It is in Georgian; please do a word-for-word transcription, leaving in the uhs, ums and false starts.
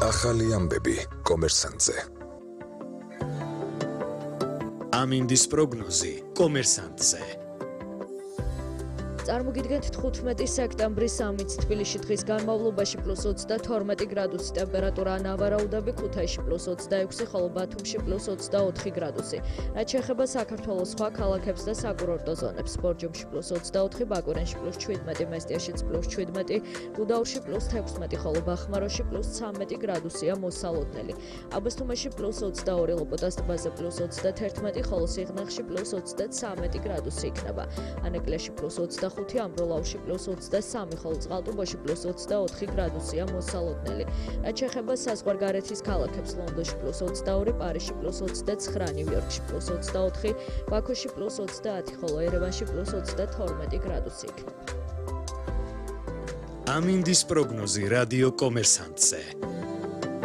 ახალი ამბები კომერსანტზე. ამინდის პროგნოზი კომერსანტზე. წარმოგიდგენთ თხუთმეტი სექტემბრის სამიც თბილისში დღის განმავლობაში პლუს ოცდათორმეტი გრადუსი ტემპერატურა, ნავარაუდები ქუთაისში პლუს ოცდაექვსი, ხოლო ბათუმში პლუს ოცდაოთხი გრადუსი. რაც შეეხება საქართველოს სხვა ქალაქებს და საკურორტო ზონებს, ბორჯომში პლუს ოცდაოთხი, ბაკურენში პლუს შვიდმეტი, მესტიაშიც პლუს შვიდმეტი, გუდაურში პლუს თექვსმეტი, ხოლო ბახმაროში პლუს ცამეტი გრადუსია მოსალოდნელი. აბასთუმანში პლუს ოცდაორი, ლოპოტას ტბაზე პლუს ოცდათერთმეტი, ხოლო სიღნაღში პლუს ოცდაცამეტი გრადუსი იქნება. ანეკლიაში პლუს ოცდახუთი, ამბროლაუში პლუს ოცდასამი, ხოლო წყალტუბოში პლუს ოცდაოთხი გრადუსია მოსალოდნელი. რაც შეეხება საზღვარგარეთის ქალაქებს, ლონდონში პლუს ოცდაორი, პარიზში პლუს ოცდაცხრა, ნიუ-იორკში პლუს ოცდაოთხი, ბაქოში პლუს ოცდაათი, ხოლო ერევანში პლუს ოცდათორმეტი გრადუსი იქნება. ამინდის პროგნოზი რადიო კომერსანტზე.